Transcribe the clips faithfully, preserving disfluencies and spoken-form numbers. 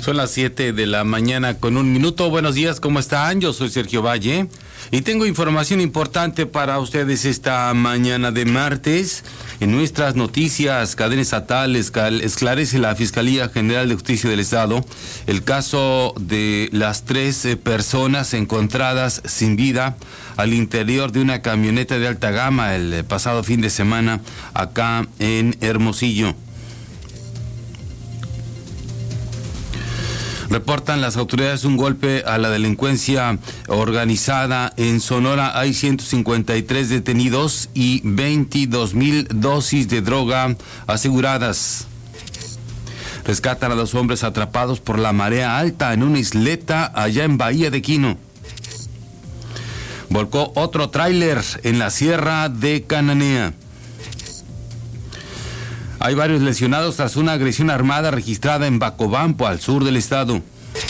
Son las siete de la mañana con un minuto. Buenos días, ¿cómo están? Yo soy Sergio Valle y tengo información importante para ustedes esta mañana de martes. En nuestras noticias, cadena estatal esclarece la Fiscalía General de Justicia del Estado el caso de las tres personas encontradas sin vida al interior de una camioneta de alta gama el pasado fin de semana acá en Hermosillo. Reportan las autoridades un golpe a la delincuencia organizada en Sonora. Hay ciento cincuenta y tres detenidos y veintidós mil dosis de droga aseguradas. Rescatan a dos hombres atrapados por la marea alta en una isleta allá en Bahía de Quino. Volcó otro tráiler en la Sierra de Cananea. Hay varios lesionados tras una agresión armada registrada en Bacobampo, al sur del estado.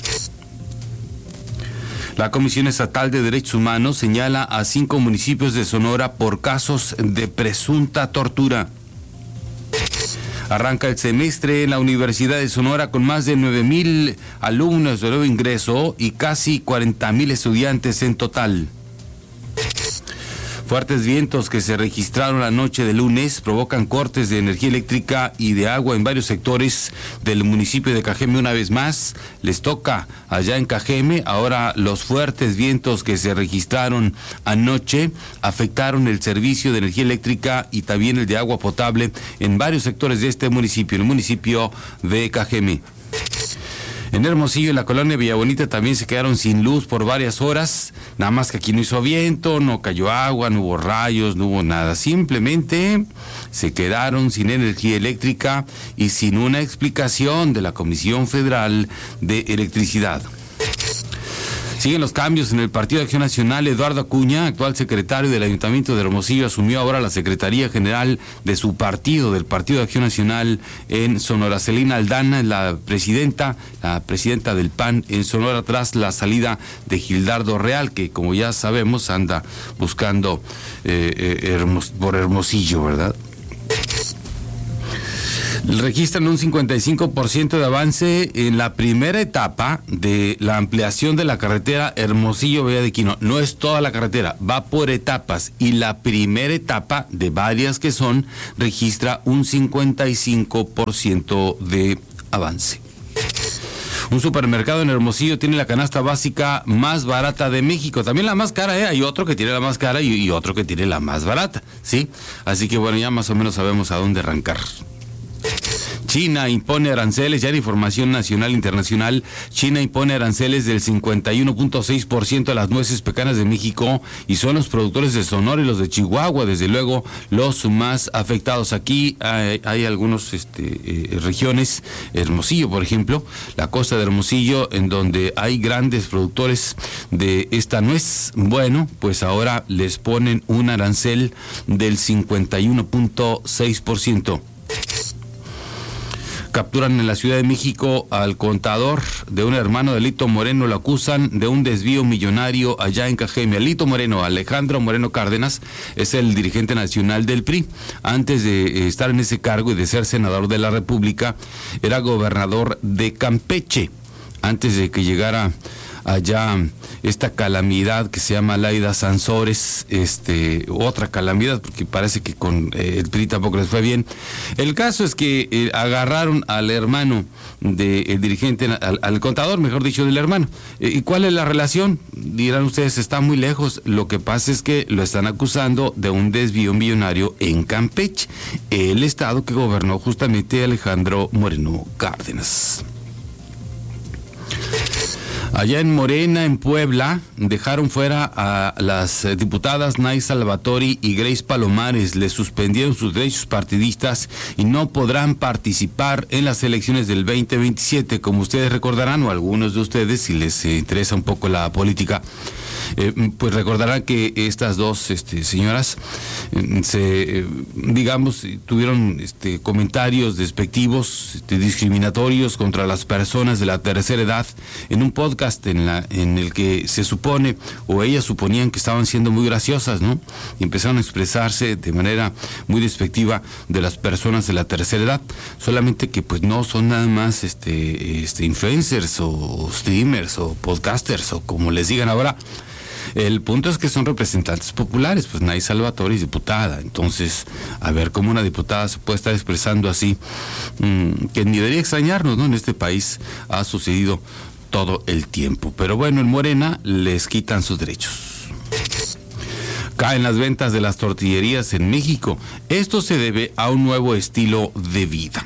La Comisión Estatal de Derechos Humanos señala a cinco municipios de Sonora por casos de presunta tortura. Arranca el semestre en la Universidad de Sonora con más de nueve mil alumnos de nuevo ingreso y casi cuarenta mil estudiantes en total. Fuertes vientos que se registraron la noche de lunes provocan cortes de energía eléctrica y de agua en varios sectores del municipio de Cajeme. Una vez más, les toca allá en Cajeme. Ahora los fuertes vientos que se registraron anoche afectaron el servicio de energía eléctrica y también el de agua potable en varios sectores de este municipio, el municipio de Cajeme. En Hermosillo, en la colonia Villa Bonita, también se quedaron sin luz por varias horas, nada más que aquí no hizo viento, no cayó agua, no hubo rayos, no hubo nada. Simplemente se quedaron sin energía eléctrica y sin una explicación de la Comisión Federal de Electricidad. Siguen los cambios en el Partido de Acción Nacional. Eduardo Acuña, actual secretario del Ayuntamiento de Hermosillo, asumió ahora la Secretaría General de su partido, del Partido de Acción Nacional en Sonora. Celina Aldana, la presidenta, la presidenta del P A N en Sonora, tras la salida de Gildardo Real, que como ya sabemos anda buscando eh, eh, Hermos, por Hermosillo, ¿verdad? Registran un cincuenta y cinco por ciento de avance en la primera etapa de la ampliación de la carretera Hermosillo-Bahía de Quino. No es toda la carretera, va por etapas, y la primera etapa, de varias que son, registra un cincuenta y cinco por ciento de avance. Un supermercado en Hermosillo tiene la canasta básica más barata de México. También la más cara, ¿eh? Hay otro que tiene la más cara y, y otro que tiene la más barata, ¿sí? Así que bueno, ya más o menos sabemos a dónde arrancar. China impone aranceles, ya en información nacional e internacional. China impone aranceles del cincuenta y uno punto seis por ciento a las nueces pecanas de México, y son los productores de Sonora y los de Chihuahua, desde luego, los más afectados. Aquí hay, hay algunos este, eh, regiones, Hermosillo, por ejemplo, la costa de Hermosillo, en donde hay grandes productores de esta nuez. Bueno, pues ahora les ponen un arancel del cincuenta y uno punto seis por ciento. Capturan en la Ciudad de México al contador de un hermano de Lito Moreno. Lo acusan de un desvío millonario allá en Cajeme. Lito Moreno, Alejandro Moreno Cárdenas, es el dirigente nacional del P R I. Antes de estar en ese cargo y de ser senador de la República, era gobernador de Campeche. Antes de que llegara allá esta calamidad que se llama Laida Sansores, este, otra calamidad, porque parece que con eh, el P R I tampoco les fue bien. El caso es que eh, agarraron al hermano del dirigente, al, al contador, mejor dicho, del hermano. Eh, ¿Y cuál es la relación? Dirán ustedes, está muy lejos. Lo que pasa es que lo están acusando de un desvío millonario en Campeche, el estado que gobernó justamente Alejandro Moreno Cárdenas. Allá en Morena, en Puebla, dejaron fuera a las diputadas Nay Salvatori y Grace Palomares. Les suspendieron sus derechos partidistas y no podrán participar en las elecciones del veinte veintisiete. Como ustedes recordarán, o algunos de ustedes, si les eh, interesa un poco la política, eh, pues recordarán que estas dos este, señoras eh, se, eh, digamos, tuvieron este, comentarios despectivos, este, discriminatorios contra las personas de la tercera edad en un podcast podcast en la en el que se supone o ellas suponían que estaban siendo muy graciosas, ¿no? Y empezaron a expresarse de manera muy despectiva de las personas de la tercera edad, solamente que pues no son nada más este este influencers o streamers o podcasters o como les digan ahora. El punto es que son representantes populares, pues Nay Salvatore es diputada, entonces a ver cómo una diputada se puede estar expresando así, mmm, que ni debería extrañarnos, ¿no? En este país ha sucedido todo el tiempo, pero bueno, en Morena les quitan sus derechos. Caen las ventas de las tortillerías en México. Esto se debe a un nuevo estilo de vida.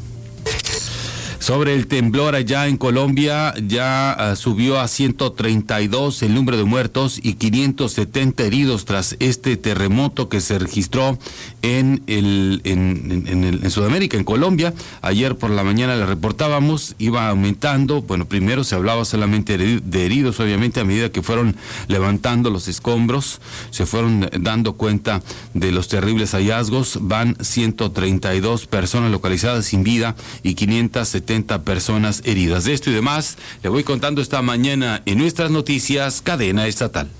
Sobre el temblor allá en Colombia, ya uh, subió a ciento treinta y dos el número de muertos y quinientos setenta heridos tras este terremoto que se registró en, el, en, en, el, en Sudamérica, en Colombia. Ayer por la mañana le reportábamos, iba aumentando. Bueno, primero se hablaba solamente de heridos, obviamente a medida que fueron levantando los escombros, se fueron dando cuenta de los terribles hallazgos. Van ciento treinta y dos personas localizadas sin vida y quinientas setenta personas heridas. De esto y demás le voy contando esta mañana en nuestras noticias Cadena Estatal.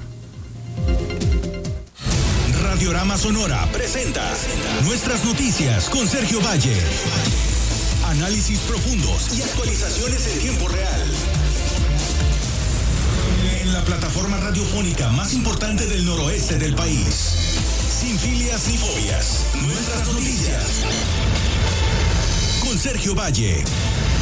Radiorama Sonora presenta Nuestras Noticias con Sergio Valle. Análisis profundos y actualizaciones en tiempo real. En la plataforma radiofónica más importante del noroeste del país. Sin filias ni fobias. Nuestras Noticias con Sergio Valle.